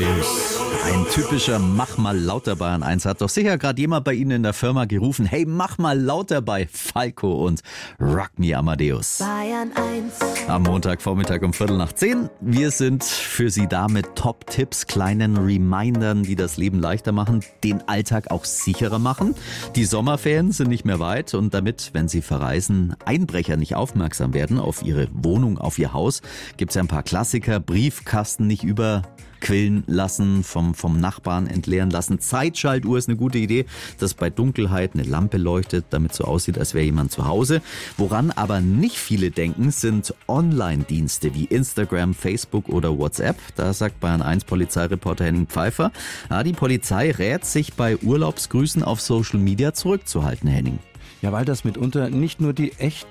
Amadeus. Ein typischer Mach mal lauter Bayern 1 hat doch sicher gerade jemand bei Ihnen in der Firma gerufen, hey, mach mal lauter bei Falco und Rock Me Amadeus. Bayern 1. Am Montagvormittag um 9:15. Wir sind für Sie da mit Top-Tipps, kleinen Remindern, die das Leben leichter machen, den Alltag auch sicherer machen. Die Sommerferien sind nicht mehr weit und damit, wenn Sie verreisen, Einbrecher nicht aufmerksam werden auf Ihre Wohnung, auf Ihr Haus, gibt es ja ein paar Klassiker. Briefkasten nicht überquillen lassen, vom Nachbarn entleeren lassen. Zeitschaltuhr ist eine gute Idee, dass bei Dunkelheit eine Lampe leuchtet, damit so aussieht, als wäre jemand zu Hause. Woran aber nicht viele denken, sind Online-Dienste wie Instagram, Facebook oder WhatsApp. Da sagt Bayern 1 Polizeireporter Henning Pfeiffer, ja, die Polizei rät, sich bei Urlaubsgrüßen auf Social Media zurückzuhalten, Henning. Ja, weil das mitunter nicht nur die echten